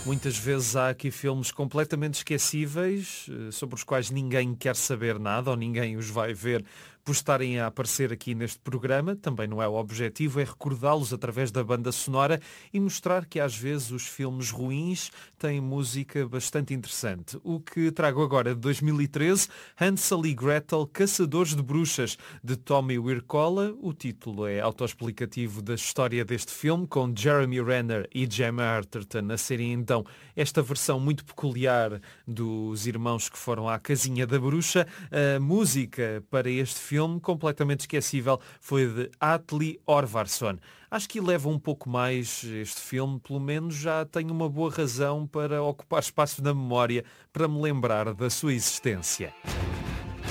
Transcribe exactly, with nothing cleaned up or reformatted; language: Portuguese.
Muitas vezes há aqui filmes completamente esquecíveis, eh, sobre os quais ninguém quer saber nada ou ninguém os vai ver por estarem a aparecer aqui neste programa. Também não é o objetivo, é recordá-los através da banda sonora e mostrar que às vezes os filmes ruins têm música bastante interessante. O que trago agora de dois mil e treze, Hansel e Gretel, Caçadores de Bruxas, de Tommy Wirkola. O título é autoexplicativo da história deste filme, com Jeremy Renner e Gemma Arterton a serem então esta versão muito peculiar dos irmãos que foram à casinha da bruxa. A música para este filme, completamente esquecível, foi de Atli Orvarsson. Acho que leva um pouco mais este filme, pelo menos já tenho uma boa razão para ocupar espaço na memória para me lembrar da sua existência.